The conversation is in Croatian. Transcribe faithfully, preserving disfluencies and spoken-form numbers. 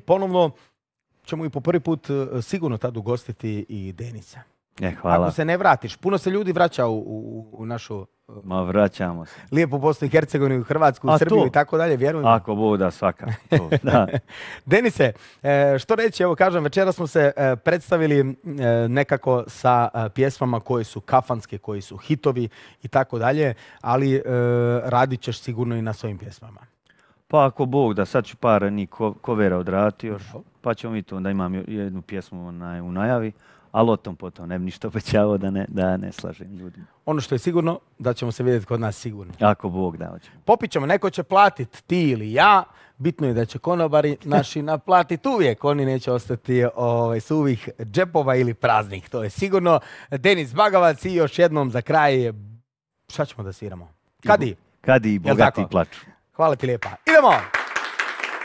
ponovno ćemo i po prvi put sigurno tad ugostiti i Denisa. E, hvala. Ako se ne vratiš, puno se ljudi vraća u, u, u našu Ma vraćamo se. lijepu Bosnu i Hercegovinu, Hrvatsku, A Srbiju to? i tako dalje, vjerujem. Ako Bog da, svaka. To, da. Denise, e, što reći, evo kažem, večera smo se e, predstavili e, nekako sa e, pjesmama koje su kafanske, koji su hitovi i tako dalje, ali e, radit ćeš sigurno i na svojim pjesmama. Pa ako Bog da, sad ću par ni kovera odrati još, pa ćemo vidjeti, onda imam jednu pjesmu na, u najavi, ali o tom potom ne bi ništa obećavao da ne, da ne slažem ljudima. Ono što je sigurno, da ćemo se vidjeti kod nas sigurno. Ako Bog da hoće. Popit ćemo, neko će platiti, ti ili ja, bitno je da će konobari naši naplatiti uvijek, oni neće ostati ovaj, suvih džepova ili praznih, to je sigurno. Denis Bagavac i još jednom za kraj, šta ćemo da sviramo? Kadi? Kadi i bogati plaču. Hvala ti lijepa. Idemo!